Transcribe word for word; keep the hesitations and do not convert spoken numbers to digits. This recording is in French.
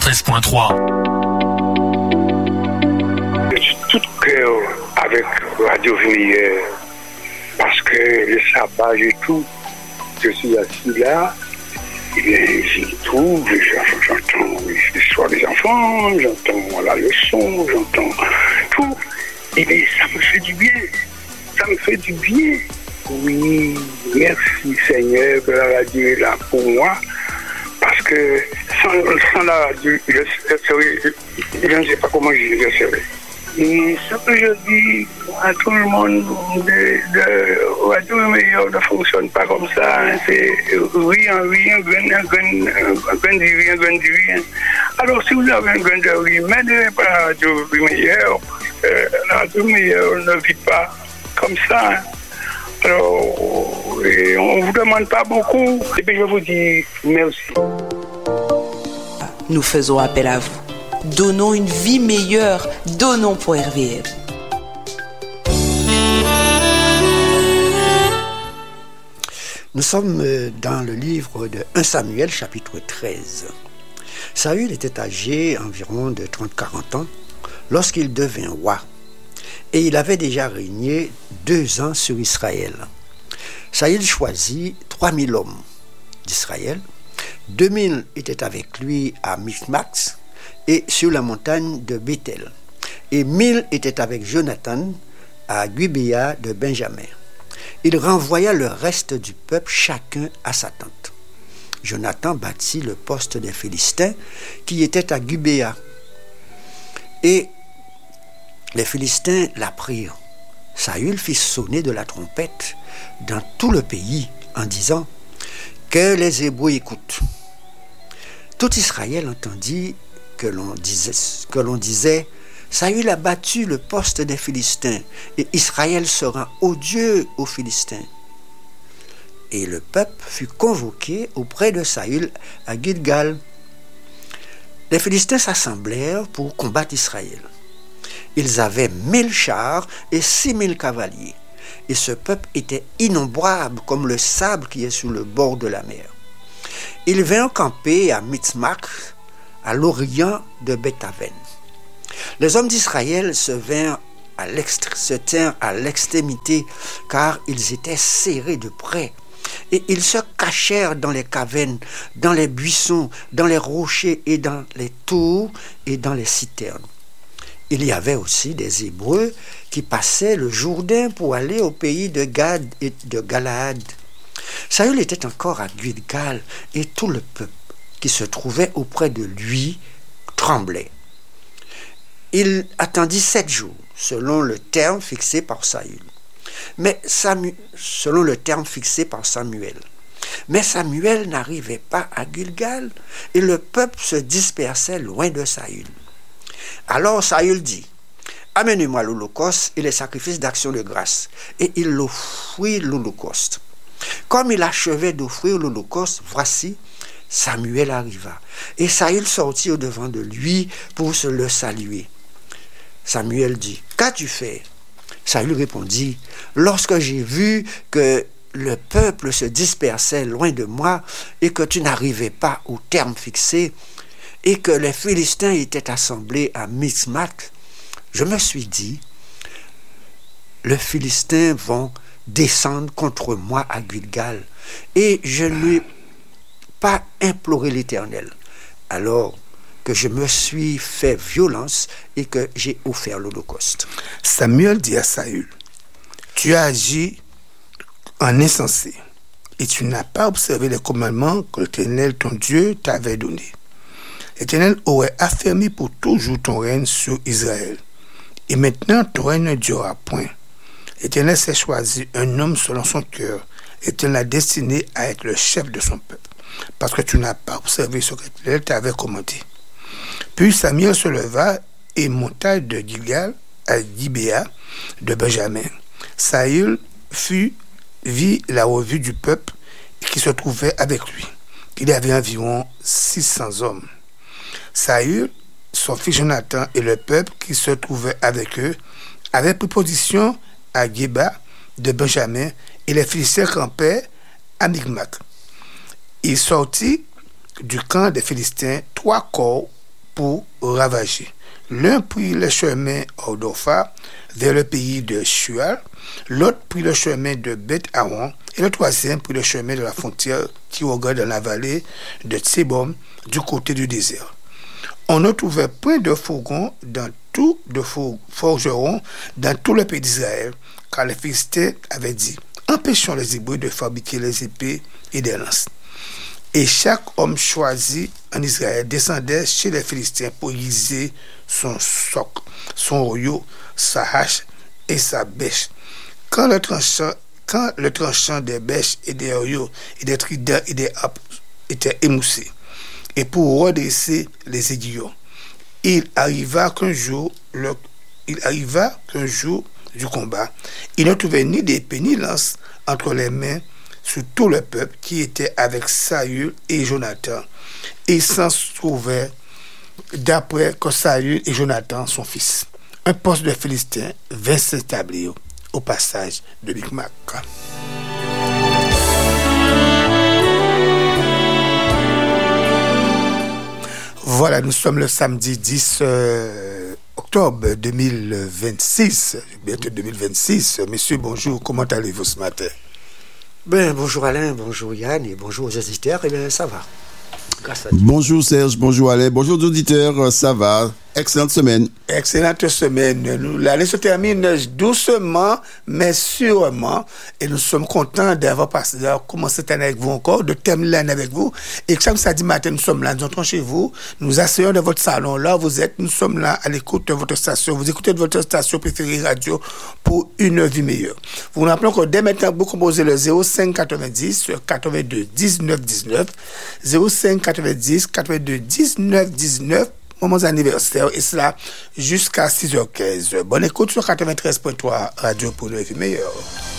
quatre-vingt-treize point trois. Je suis tout cœur avec Radio Vimeyeur parce que le sabbat et tout, je suis assis là, et j'y trouve, j'entends l'histoire des enfants, j'entends la leçon, j'entends tout, et ça me fait du bien, ça me fait du bien. Oui, merci Seigneur que la radio est là pour moi, parce que sans, sans la radio, je, je, je, je ne sais pas comment je, je serais. Et ce que je dis à tout le monde, de, de, Radio Vimeyeur ne fonctionne pas comme ça. Hein, c'est rien, rien, rien, rien, rien, rien, rien. Alors si vous avez un grain de riz, mettez pas la Radio Vimeyeur, parce que la Radio Vimeyeur ne vit pas comme ça. Hein. Alors, et on ne vous demande pas beaucoup. Et puis je vous dis merci. Nous faisons appel à vous. Donnons une vie meilleure. Donnons pour R V F. Nous sommes dans le livre de premier Samuel, chapitre treize. Saül était âgé environ de trente à quarante ans lorsqu'il devint roi. Et il avait déjà régné deux ans sur Israël. Saül choisit trois mille hommes d'Israël. Deux mille étaient avec lui à Michmax et sur la montagne de Bethel. Et mille étaient avec Jonathan à Gibéa de Benjamin. Il renvoya le reste du peuple chacun à sa tente. Jonathan bâtit le poste des Philistins qui était à Gibéa. Et les Philistins l'apprirent. Saül fit sonner de la trompette dans tout le pays en disant que les Hébreux écoutent. Tout Israël entendit que l'on disait, que l'on disait Saül a battu le poste des Philistins et Israël se rend odieux aux Philistins. Et le peuple fut convoqué auprès de Saül à Gilgal. Les Philistins s'assemblèrent pour combattre Israël. Ils avaient mille chars et six mille cavaliers. Et ce peuple était innombrable comme le sable qui est sur le bord de la mer. Ils vinrent camper à Mitzmach, à l'orient de Bethaven. Les hommes d'Israël se, vinrent à se tinrent à l'extrémité, car ils étaient serrés de près. Et ils se cachèrent dans les cavernes, dans les buissons, dans les rochers et dans les tours et dans les citernes. Il y avait aussi des Hébreux qui passaient le Jourdain pour aller au pays de Gad et de Galaad. Saül était encore à Gilgal et tout le peuple qui se trouvait auprès de lui tremblait. Il attendit sept jours, selon le terme fixé par Saül. Mais Samu... selon le terme fixé par Samuel. Mais Samuel n'arrivait pas à Gilgal et le peuple se dispersait loin de Saül. Alors Saül dit, « Amenez-moi l'holocauste et les sacrifices d'action de grâce. » Et il offrit l'holocauste. Comme il achevait d'offrir l'holocauste, voici, Samuel arriva. Et Saül sortit au-devant de lui pour se le saluer. Samuel dit, « Qu'as-tu fait ?» Saül répondit, « Lorsque j'ai vu que le peuple se dispersait loin de moi et que tu n'arrivais pas au terme fixé, et que les Philistins étaient assemblés à Mitzmach, je me suis dit, les Philistins vont descendre contre moi à Gilgal, et je n'ai pas imploré l'Éternel. Alors que je me suis fait violence et que j'ai offert l'holocauste. » Samuel dit à Saül, « Tu as agi en insensé, et tu n'as pas observé les commandements que l'Éternel, ton Dieu, t'avait donnés. L'Éternel aurait affermi pour toujours ton règne sur Israël. Et maintenant, ton règne ne durera point. L'Éternel s'est choisi un homme selon son cœur, et te l'a destiné à être le chef de son peuple, parce que tu n'as pas observé ce que l'Éternel t'avait commandé. » Puis Samuel se leva et monta de Gilgal à Gibéa de Benjamin. Saül fut, vit la revue du peuple qui se trouvait avec lui. Il y avait environ six cents hommes. Saül, son fils Jonathan et le peuple qui se trouvait avec eux avaient pris position à Geba de Benjamin et les Philistins campaient à Michmac. Il sortit du camp des Philistins trois corps pour ravager. L'un prit le chemin Ordopha vers le pays de Shual, l'autre prit le chemin de Beth-Aron, et le troisième prit le chemin de la frontière qui regarde dans la vallée de Tsebom, du côté du désert. On ne trouvait point de fourgons dans tout, de forgerons dans tout le pays d'Israël, car les Philistins avaient dit, empêchons les Hébreux de fabriquer les épées et des lances. Et chaque homme choisi en Israël descendait chez les Philistins pour aiguiser son soc, son royau, sa hache et sa bêche. Quand le tranchant, quand le tranchant des bêches et des royaux et des tridents et des harpes était émoussé, et pour redresser les aiguillons, il arriva qu'un jour, le, il arriva qu'un jour du combat, il ne trouvait ni d'épée ni lance entre les mains sur tout le peuple qui était avec Saül et Jonathan. Et il s'en trouvait d'après que Saül et Jonathan, son fils. Un poste de Philistins vint s'établir au passage de Micmac. Voilà, nous sommes le samedi dix euh, octobre deux mille vingt-six, bientôt deux mille vingt-six. Messieurs, bonjour, comment allez-vous ce matin? Ben, bonjour Alain, bonjour Yann et bonjour aux auditeurs. Eh bien, ça va. Grâce à Dieu. Bonjour Serge, bonjour Alain, bonjour aux auditeurs, ça va. Excellente semaine. Excellente semaine. Nous, l'année se termine doucement, mais sûrement. Et nous sommes contents d'avoir, passé, d'avoir commencé cette année avec vous encore, de terminer l'année avec vous. Et comme samedi matin, nous sommes là, nous entrons chez vous, nous asseyons dans votre salon. Là, vous êtes, nous sommes là à l'écoute de votre station. Vous écoutez de votre station préférée radio pour une vie meilleure. Vous nous rappelons que dès maintenant, vous composez le zéro cinq quatre-vingt-dix quatre-vingt-deux dix-neuf dix-neuf, zéro cinq quatre-vingt-dix quatre-vingt-deux dix-neuf dix-neuf, moments anniversaires, et cela jusqu'à six heures quinze. Bonne écoute sur quatre-vingt-treize point trois Radio pour une vie meilleure.